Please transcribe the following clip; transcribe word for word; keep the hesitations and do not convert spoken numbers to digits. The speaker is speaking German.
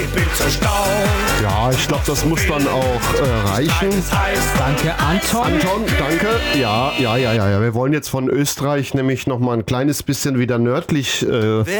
ich bin zerstört. Ja, ich glaube, das muss dann auch äh, reichen. Danke, Anton. Anton, danke. Ja, ja, ja, ja, ja. Wir wollen jetzt von Österreich nämlich noch mal ein kleines bisschen wieder nördlich äh,